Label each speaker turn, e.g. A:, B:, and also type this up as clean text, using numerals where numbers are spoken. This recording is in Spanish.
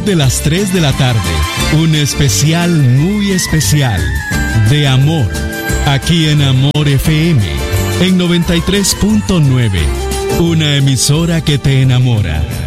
A: de las 3 de la tarde, un especial muy especial de amor, aquí en Amor FM, en 93.9, una emisora que te enamora.